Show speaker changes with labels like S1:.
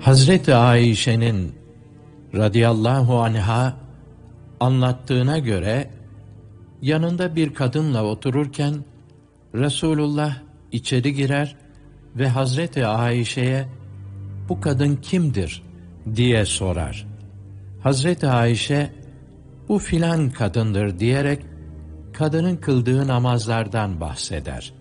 S1: Hazreti Ayşe'nin radıyallahu anha anlattığına göre, yanında bir kadınla otururken Resulullah içeri girer ve Hazreti Ayşe'ye "Bu kadın kimdir?" diye sorar. Hazreti Ayşe, "Bu filan kadındır" diyerek kadının kıldığı namazlardan bahseder.